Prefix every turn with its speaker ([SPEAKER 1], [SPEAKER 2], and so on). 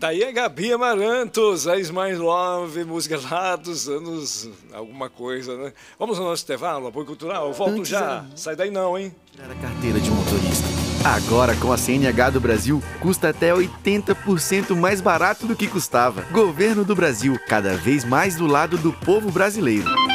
[SPEAKER 1] Tá aí a Gabi Amarantos, a Smile Love, música lá dos anos alguma coisa, né? Vamos ao nosso intervalo, apoio cultural? Eu volto já. Sai daí não, hein?
[SPEAKER 2] Tirar a carteira de motorista. Agora, com a CNH do Brasil, custa até 80% mais barato do que custava. Governo do Brasil, cada vez mais do lado do povo brasileiro.